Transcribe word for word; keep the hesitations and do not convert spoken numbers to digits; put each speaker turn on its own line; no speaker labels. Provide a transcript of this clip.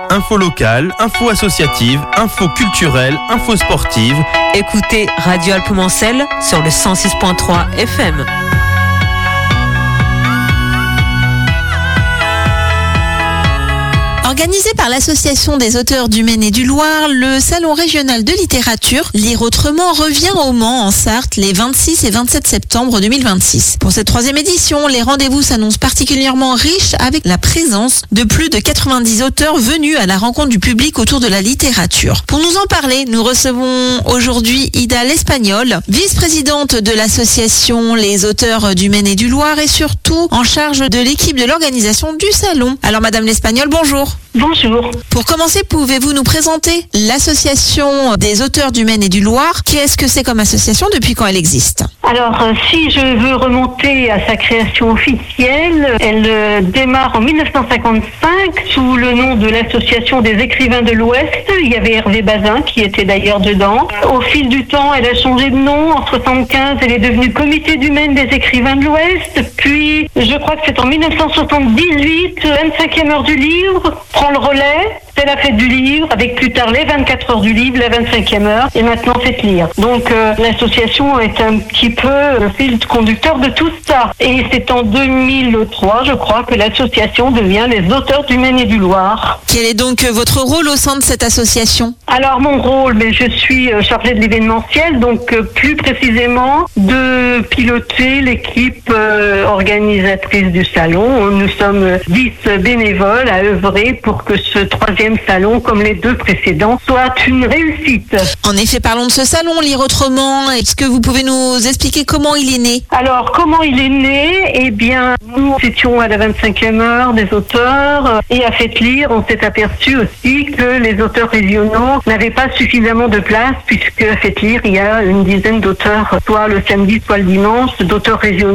Info locale, info associative, info culturelle, info sportive.
Écoutez Radio Alpes-Mancel sur le cent six point trois F M.
Organisé par l'Association des auteurs du Maine et du Loir, le Salon régional de littérature Lire autrement revient au Mans en Sarthe les vingt-six et vingt-sept septembre deux mille vingt-six. Pour cette troisième édition, les rendez-vous s'annoncent particulièrement riches avec la présence de plus de quatre-vingt-dix auteurs venus à la rencontre du public autour de la littérature. Pour nous en parler, nous recevons aujourd'hui Ida L'Espagnol, vice-présidente de l'association Les auteurs du Maine et du Loir et surtout en charge de l'équipe de l'organisation du salon. Alors Madame L'Espagnol, bonjour.
Bonjour.
Pour commencer, pouvez-vous nous présenter l'association des auteurs du Maine et du Loir? Qu'est-ce que c'est comme association? Depuis quand elle existe?
Alors, euh, si je veux remonter à sa création officielle, elle euh, démarre en mille neuf cent cinquante-cinq sous le nom de l'Association des écrivains de l'Ouest. Il y avait Hervé Bazin qui était d'ailleurs dedans. Au fil du temps, elle a changé de nom. En soixante-quinze, elle est devenue Comité du Maine des écrivains de l'Ouest. Puis, je crois que c'est en mille neuf cent soixante-dix-huit, vingt-cinquième heure du livre prend le relais. C'est la fête du livre, avec plus tard les vingt-quatre heures du livre, la vingt-cinquième heure, et maintenant Faites lire. Donc euh, l'association est un petit peu le fil conducteur de tout ça. Et c'est en deux mille trois, je crois, que l'association devient les auteurs du Maine et du Loir.
Quel est donc votre rôle au sein de cette association?
Alors mon rôle, mais je suis chargée de l'événementiel, donc euh, plus précisément de piloter l'équipe euh, organisatrice du salon. Nous sommes dix bénévoles à œuvrer pour que ce troisième salon, comme les deux précédents, soit une réussite.
En effet, parlons de ce salon Lire autrement. Est-ce que vous pouvez nous expliquer comment il est né?
Alors, comment il est né? Eh bien, nous étions à la vingt-cinquième heure des auteurs et à Faites lire, on s'est aperçu aussi que les auteurs régionaux n'avaient pas suffisamment de place puisque à Faites lire, il y a une dizaine d'auteurs, soit le samedi, soit le dimanche, d'auteurs régionaux